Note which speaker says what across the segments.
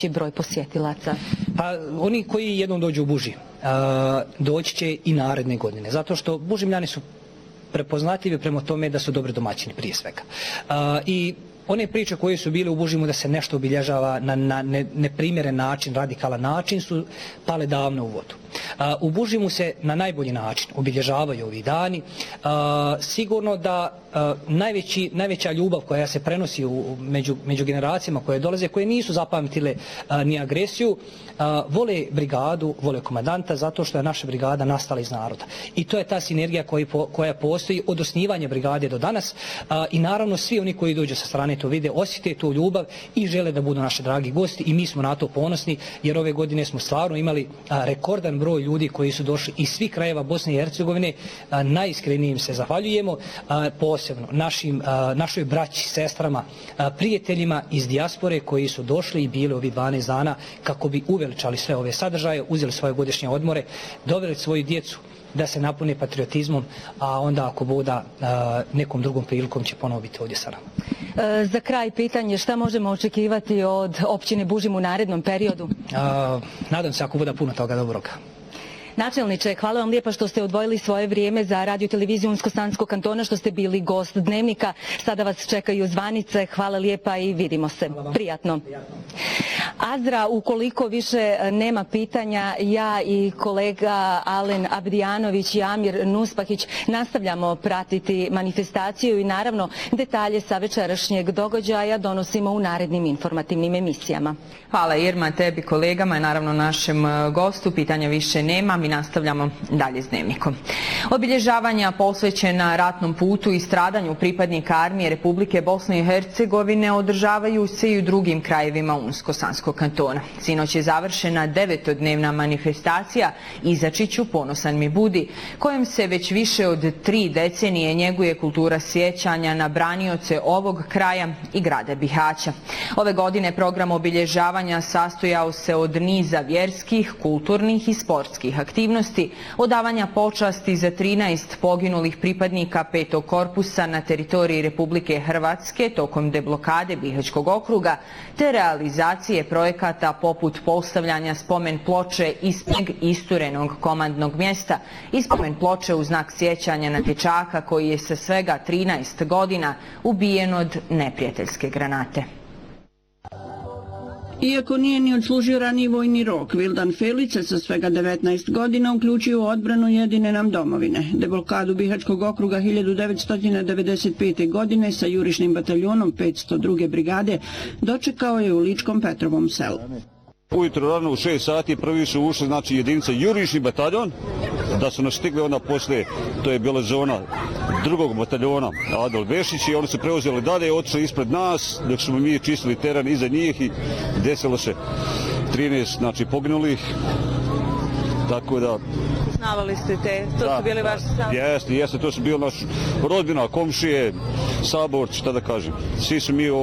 Speaker 1: broj posjetilaca?
Speaker 2: Pa oni koji jednom dođu u Buži, doći će i naredne godine, zato što Bužimljani su prepoznatljivi prema tome da su dobri domaćini prije svega. I one priče koje su bile u Bužimu da se nešto obilježava na neprimjeren način, radikalan način, su pale davno u vodu. U Bužimu se na najbolji način obilježavaju ovi dani. Sigurno da najveća ljubav koja se prenosi među generacijama koje dolaze, koje nisu zapamtile ni agresiju, vole brigadu, vole komandanta, zato što je naša brigada nastala iz naroda. I to je ta sinergija koja postoji od osnivanja brigade do danas. I naravno svi oni koji dođu sa strane to vide, osjete tu ljubav i žele da budu naši dragi gosti i mi smo na to ponosni, jer ove godine smo stvarno imali rekordan broj ljudi koji su došli iz svih krajeva Bosne i Hercegovine. Najiskrenije im se zahvaljujemo, posebno našoj braći, sestrama, prijateljima iz dijaspore koji su došli i bili ovih 12 dana kako bi uveličali sve ove sadržaje, uzeli svoje godišnje odmore, doveli svoju djecu da se napune patriotizmom, a onda ako Boga nekom drugom prilikom će ponovo biti ovdje sa nama.
Speaker 1: Za kraj pitanje, šta možemo očekivati od općine Bužim u narednom periodu?
Speaker 2: Nadam se ako bude puno toga dobroga.
Speaker 1: Načelniče, hvala vam lijepa što ste odvojili svoje vrijeme za radio televiziju Unsko-Sanskog kantona, što ste bili gost Dnevnika. Sada vas čekaju zvanice. Hvala lijepa i vidimo se. Prijatno. Azra, ukoliko više nema pitanja, ja i kolega Alen Abdijanović i Amir Nuspahić nastavljamo pratiti manifestaciju i naravno detalje sa večerašnjeg događaja donosimo u narednim informativnim emisijama.
Speaker 3: Hvala Irma, tebi, kolegama i naravno našem gostu. Pitanja više nema, mi nastavljamo dalje s Dnevnikom. Obilježavanja posvećena ratnom putu i stradanju pripadnika armije Republike Bosne i Hercegovine održavaju se i u drugim krajevima Unsko-Sanskog kantona. Sinoć je završena 9-dnevna manifestacija Izačiću, ponosan mi budi, kojom se već više od 3 decenije njeguje kultura sjećanja na branioce ovog kraja i grada Bihaća. Ove godine program obilježavanja sastojao se od niza vjerskih, kulturnih i sportskih aktivnosti, odavanja počasti za 13 poginulih pripadnika 5. korpusa na teritoriji Republike Hrvatske tokom deblokade Bihaćkog okruga, te realizacije projekata poput postavljanja spomen ploče ispred isturenog komandnog mjesta i spomen ploče u znak sjećanja na dječaka koji je sa svega 13 godina ubijen od neprijateljske granate.
Speaker 4: Iako nije ni odslužio raniji vojni rok, Vildan Felić sa svega 19 godina uključio u odbranu jedine nam domovine. Deblokadu Bihaćkog okruga 1995. godine sa jurišnim bataljonom 502. brigade dočekao je u Ličkom Petrovom selu.
Speaker 5: Ujutro rano u 6 sati prvi su ušli, znači jedinica jurišni bataljon, da su nas stigli onda poslije, to je bila zona 2. bataljona Adol Bešić i oni su preuzeli dalje, otišli ispred nas dok smo mi čistili teren iza njih i desilo se 13 znači poginulih, tako da...
Speaker 3: Znavali ste te, to su bili vaši saborci?
Speaker 5: Jeste, to su bili naš rodbina, komšije, saborci, šta da kažem. Svi su mi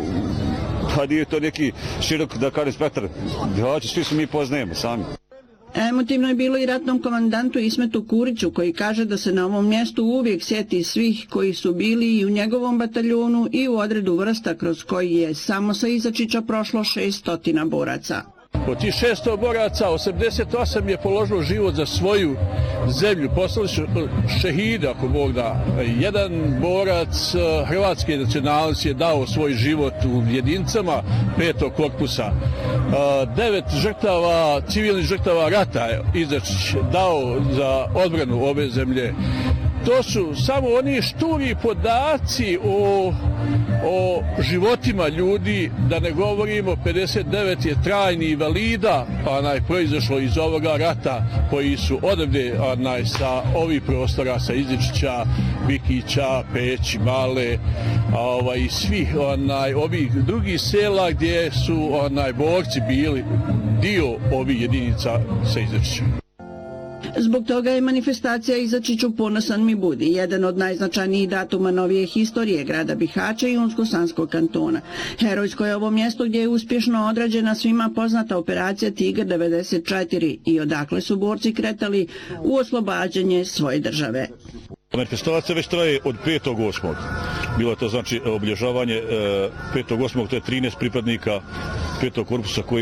Speaker 5: pa nije to neki širok, da kažem, spektar. Svi se mi poznajemo sami.
Speaker 4: Emotivno je bilo i ratnom komandantu Ismetu Kuriću, koji kaže da se na ovom mjestu uvijek sjeti svih koji su bili i u njegovom bataljonu i u odredu vrsta kroz koji je samo sa Izačića prošlo 600 boraca.
Speaker 6: Od tih 600 boraca, 88 je položilo život za svoju zemlju. Postali su šehide, ako Bog da. Jedan borac hrvatske nacionalnosti je dao svoj život u jedinicama 5. korpusa. 9 žrtava, civilnih žrtava rata je Izačić dao za odbranu ove zemlje. To su samo oni šturi podaci o životima ljudi, da ne govorimo 59 je trajni invalida, proizašlo iz ovoga rata, koji su odavde sa ovih prostora, sa Izičića, Bikića, Peći, Male i svih ovih drugih sela gdje su borci bili dio ovih jedinica sa Izičića.
Speaker 4: Zbog toga je manifestacija Izačiću ponosan mi budi, jedan od najznačajnijih datuma novije historije grada Bihaća i Unsko-Sanskog kantona. Herojsko je ovo mjesto gdje je uspješno odrađena svima poznata operacija Tigar 94 i odakle su borci kretali u oslobađanje svoje države.
Speaker 5: Manifestacija već traje od 5.8. Bilo je to znači obilježavanje 5.8. to je 13 pripadnika 5. korpusa koji